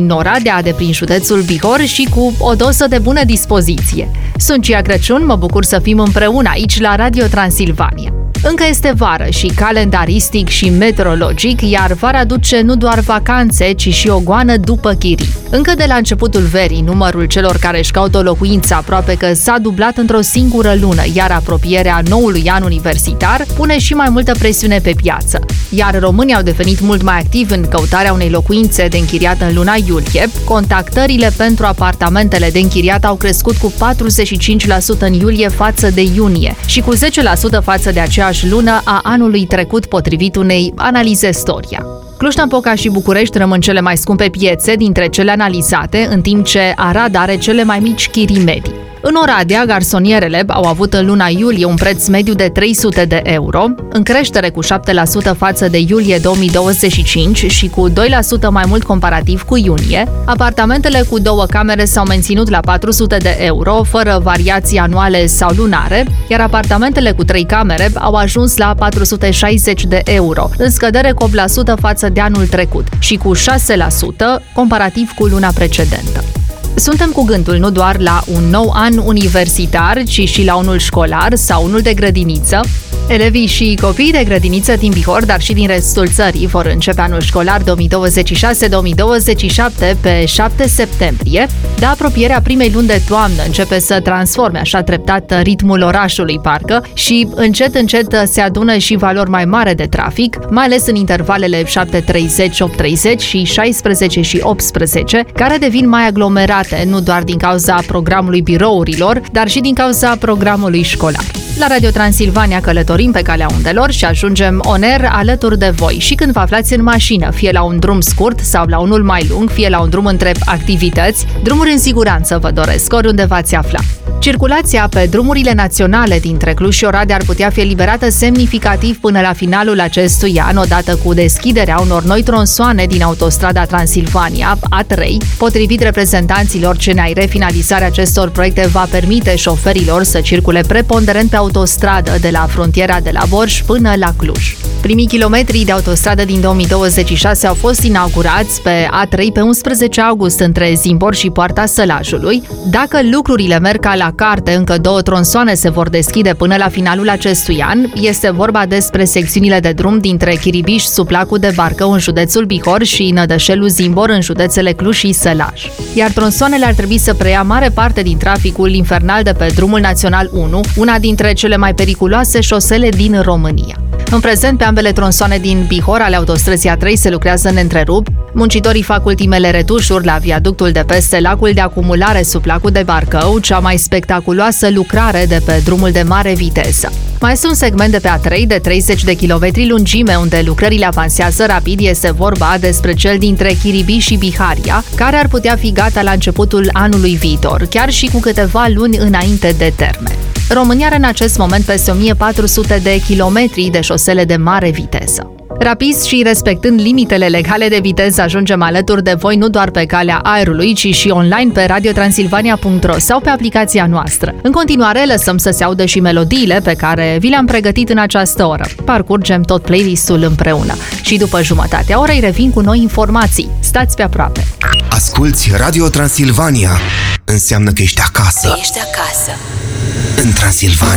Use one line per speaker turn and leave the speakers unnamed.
din Oradea, de prin județul Bihor și cu o dosă de bună dispoziție. Sunt Cia Crăciun, mă bucur să fim împreună aici la Radio Transilvania. Încă este vară și calendaristic și meteorologic, iar vara aduce nu doar vacanțe, ci și o goană după chirii. Încă de la începutul verii, numărul celor care își caută o locuință aproape că s-a dublat într-o singură lună, iar apropierea noului an universitar pune și mai multă presiune pe piață. Iar românii au devenit mult mai activi în căutarea unei locuințe de închiriat în luna iulie. Contactările pentru apartamentele de închiriat au crescut cu 45% în iulie față de iunie și cu 10% față de aceeași lună a anului trecut, potrivit unei analize Storia. Cluj-Napoca și București rămân cele mai scumpe piețe dintre cele analizate, în timp ce Arad are cele mai mici chirii medii. În Oradea, garsonierele au avut în luna iulie un preț mediu de 300 de euro, în creștere cu 7% față de iulie 2025 și cu 2% mai mult comparativ cu iunie. Apartamentele cu 2 camere s-au menținut la 400 de euro, fără variații anuale sau lunare, iar apartamentele cu 3 camere au ajuns la 460 de euro, în scădere cu 8% față de anul trecut și cu 6% comparativ cu luna precedentă. Suntem cu gândul nu doar la un nou an universitar, ci și la unul școlar sau unul de grădiniță. Elevii și copiii de grădiniță din Bihor, dar și din restul țării, vor începe anul școlar 2026-2027 pe 7 septembrie. De apropierea primei luni de toamnă începe să transforme așa treptat ritmul orașului, parcă, și încet se adună și valori mai mare de trafic, mai ales în intervalele 7:30-8:30 și 16 și 18, care devin mai aglomerate, nu doar din cauza programului birourilor, dar și din cauza programului școlar. La Radio Transilvania călătorim pe calea undelor și ajungem on air alături de voi și când vă aflați în mașină, fie la un drum scurt sau la unul mai lung, fie la un drum între activități, drumuri în siguranță vă doresc, oriunde v-ați afla. Circulația pe drumurile naționale dintre Cluj și Oradea ar putea fi eliberată semnificativ până la finalul acestui an, odată cu deschiderea unor noi tronsoane din autostrada Transilvania, A3. Potrivit reprezentanților CNAIR, finalizarea acestor proiecte va permite șoferilor să circule preponderent pe autostradă de la frontiera de la Borj până la Cluj. Primii kilometri de autostradă din 2026 au fost inaugurați pe A3 pe 11 august între Zimbor și Poarta Sălajului. Dacă lucrurile merg ca la carte, încă 2 tronsoane se vor deschide până la finalul acestui an. Este vorba despre secțiunile de drum dintre Chiribiș, sub lacul de Barcău în județul Bihor și Nădășelu Zimbor în județele Cluj și Sălaj. Iar tronsoanele ar trebui să preia mare parte din traficul infernal de pe drumul național 1, una dintre cele mai periculoase șosele din România. În prezent, pe ambele tronsoane din Bihor ale autostrăzii A3 se lucrează neîntrerupt. Muncitorii fac ultimele retușuri la viaductul de peste lacul de acumulare sub lacul de Barcău, cea mai spectaculoasă lucrare de pe drumul de mare viteză. Mai este un segment de pe A3 de 30 de kilometri lungime, unde lucrările avansează rapid. Este vorba despre cel dintre Chiribiș și Biharia, care ar putea fi gata la începutul anului viitor, chiar și cu câteva luni înainte de termen. România are în acest moment peste 1400 de kilometri de șosele de mare viteză. Rapid și respectând limitele legale de viteză, ajungem alături de voi nu doar pe calea aerului, ci și online pe radiotransilvania.ro sau pe aplicația noastră. În continuare, lăsăm să se audă și melodiile pe care vi le-am pregătit în această oră. Parcurgem tot playlistul împreună. Și după jumătatea orei revin cu noi informații. Stați pe aproape!
Asculți Radio Transilvania. Înseamnă că ești acasă.
Ești acasă.
În Transilvania.